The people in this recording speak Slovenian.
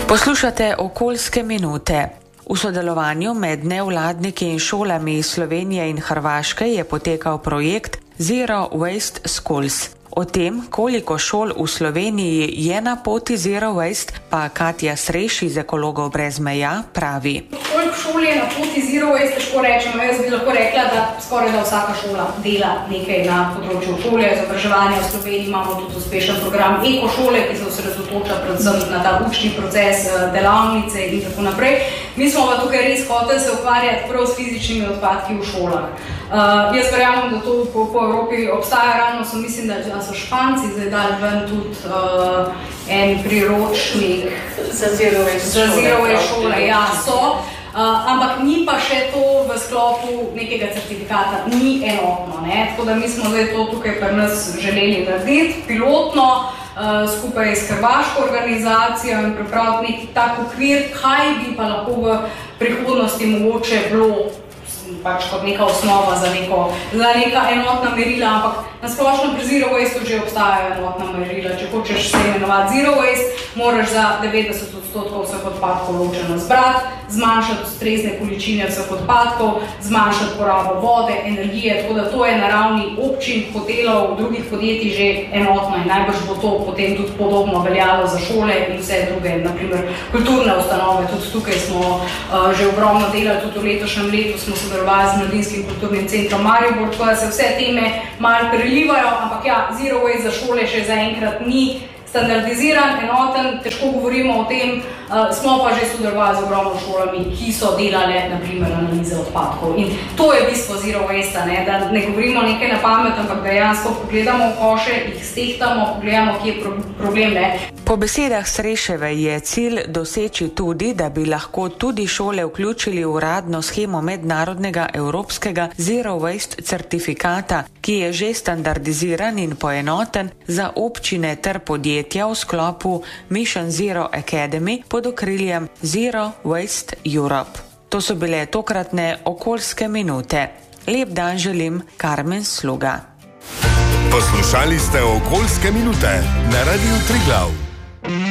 Poslušate okoljske minute. V sodelovanju med nevladniki in šolami iz Slovenije in Hrvaške je potekal projekt Zero Waste Schools. O tem, koliko šol v Sloveniji je na poti Zero Waste, pa Katja Sreš iz Ekologov brez meja pravi. Koliko šol je na poti Zero Waste, težko rečemo. Jaz bi lahko rekla, da skoraj da vsaka šola dela nekaj na področju okolja, izobraževanja. V Sloveniji imamo tudi uspešen program ekošole, ki se osredotoča predvsem na ta učni proces, delavnice in tako naprej. Mi smo pa tukaj res hoteli se ukvarjati prav s fizičnimi odpadki v šolah. Jaz verjamem, da to po Evropi obstaja, ravno mislim, da so Španci zdaj dali ven tudi en priročnik za Zero Waste šole. Ja, so. Ampak ni pa še to v sklopu nekega certifikata, ni enotno. Tako da mi smo zdaj to tukaj pri nas želeli narediti pilotno, skupaj s hrvaško organizacijo in pripraviti nek tak okvir, kaj bi pa lahko v prihodnosti mogoče bilo pač kot neka osnova za neka enotna merila, ampak na splošno pri Zero Waste že obstajajo enotna merila. Če hočeš se imenovati Zero Waste, moraš za 90% vseh odpadkov ločeno zbrati, zmanjšati ustrezne količine vseh odpadkov, zmanjšati porabo vode, energije, tako da to je na ravni občin, hotelov, drugih podjetij že enotno in najbrž bo to potem tudi podobno veljalo za šole in vse druge, naprimer kulturne ustanove. Tudi tukaj smo že ogromno delali, tudi v letošnjem letu smo sodelovali z Mladinskim kulturnim centrom Maribor, tako da se vse teme malo prelivajo, ampak ja, Zero Waste za šole še zaenkrat ni standardiziran, enoten, težko govorimo o tem, smo pa že sodelovali z ogromno šolami, ki so delale, naprimer, analize odpadkov. In to je bistvo Zero Waste, da ne govorimo nekaj na pamet, ampak dejansko pogledamo v koše, jih stehtamo, pogledamo, kje je problem. Po besedah Sreševe je cilj doseči tudi, da bi lahko tudi šole vključili v uradno shemo mednarodnega evropskega Zero Waste certifikata, ki je že standardiziran in poenoten za občine ter podjetja v sklopu Mission Zero Academy pod okriljem Zero Waste Europe. To so bile tokratne okoljske minute. Lep dan želim, Karmen Sluga. Poslušali ste okoljske minute na Radiu Triglav.